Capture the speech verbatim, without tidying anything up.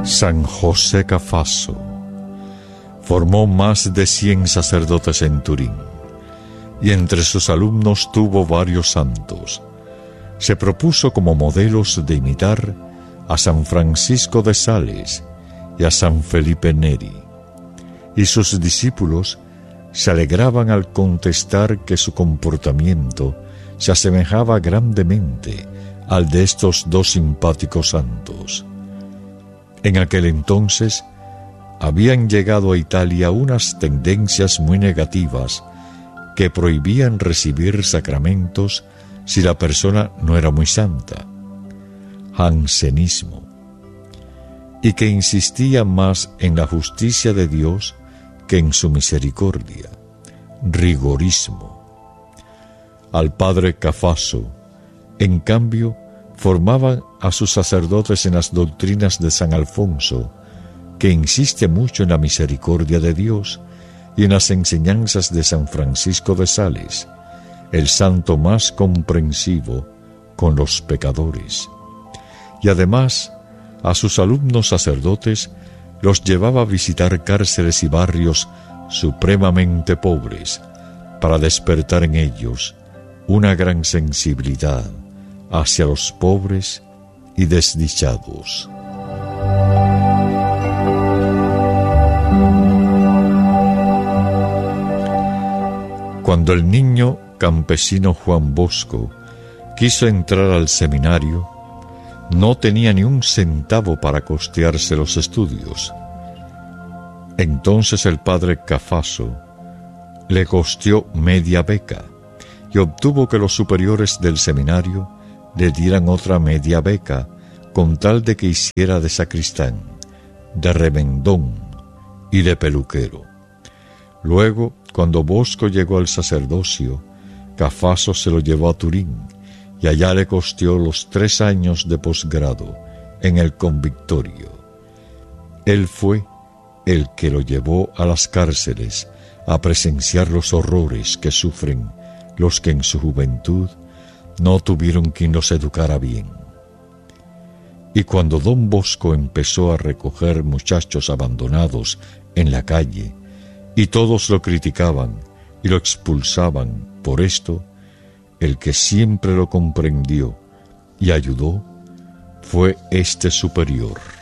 San José Cafaso formó más de cien sacerdotes en Turín y entre sus alumnos tuvo varios santos. Se propuso como modelos de imitar a San Francisco de Sales y a San Felipe Neri, y sus discípulos se alegraban al contestar que su comportamiento se asemejaba grandemente al de estos dos simpáticos santos. En aquel entonces habían llegado a Italia unas tendencias muy negativas que prohibían recibir sacramentos si la persona no era muy santa, jansenismo, y que insistía más en la justicia de Dios que en su misericordia, rigorismo. Al padre Cafaso, en cambio, formaban a sus sacerdotes en las doctrinas de San Alfonso, que insiste mucho en la misericordia de Dios, y en las enseñanzas de San Francisco de Sales, el santo más comprensivo con los pecadores. Y además, a sus alumnos sacerdotes los llevaba a visitar cárceles y barrios supremamente pobres, para despertar en ellos una gran sensibilidad hacia los pobres y desdichados. Cuando el niño campesino Juan Bosco quiso entrar al seminario, no tenía ni un centavo para costearse los estudios. Entonces el padre Cafaso le costeó media beca y obtuvo que los superiores del seminario le dieran otra media beca con tal de que hiciera de sacristán, de remendón y de peluquero. Luego, cuando Bosco llegó al sacerdocio, Cafaso se lo llevó a Turín y allá le costeó los tres años de posgrado en el convictorio. Él fue el que lo llevó a las cárceles a presenciar los horrores que sufren los que en su juventud no tuvieron quien los educara bien. Y cuando don Bosco empezó a recoger muchachos abandonados en la calle, y todos lo criticaban y lo expulsaban por esto, el que siempre lo comprendió y ayudó fue este superior.